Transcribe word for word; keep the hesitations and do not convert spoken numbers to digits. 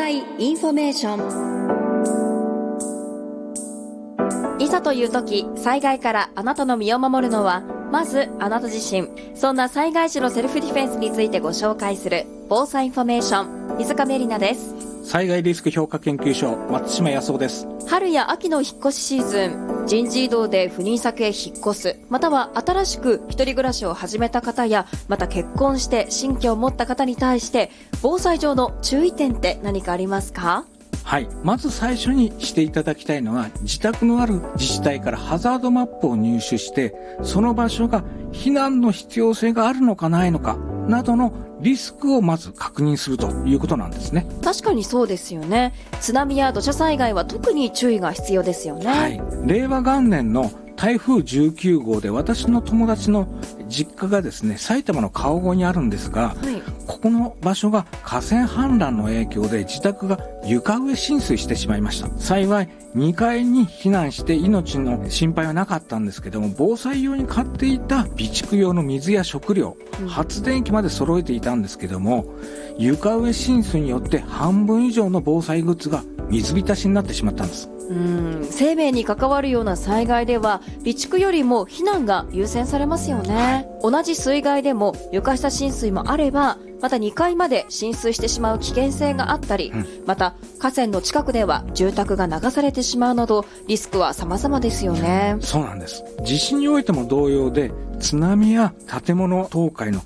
災インフォメーション。いざという時、災害からあなたの身を守るのはまずあなた自身。そんな災害時のセルフディフェンスについてご紹介する防災インフォメーション、水上絵里奈です。 災害リスク評価研究所、松島康夫です。 春や秋の引っ越しシーズン、人事異動で赴任先へ引っ越す、または新しく一人暮らしを始めた方や、また結婚して新居を持った方に対して防災上の注意点って何かありますか？ はい、まず最初にしていただきたいのは、自宅のある自治体からハザードマップを入手して、その場所が避難の必要性があるのかないのかなどのリスクをまず確認するということなんですね。 確かにそうですよね。津波や土砂災害は特に注意が必要ですよね。 はい、令和元年の台風じゅうきゅうごうで私の友達の実家がですね、埼玉の川越にあるんですが、はい、ここの場所が河川氾濫の影響で自宅が床上浸水してしまいました。幸いにかいに避難して命の心配はなかったんですけども、防災用に買っていた備蓄用の水や食料、うん、発電機まで揃えていたんですけども、床上浸水によって半分以上の防災グッズが水浸しになってしまったんです。 うん、生命に関わるような災害では備蓄よりも避難が優先されますよね。同じ水害でも床下浸水もあれば、またにかいまで浸水してしまう危険性があったり、うん、また河川の近くでは住宅が流されてしまうなどリスクは様々ですよね。 そうなんです。地震においても同様で、津波や建物倒壊の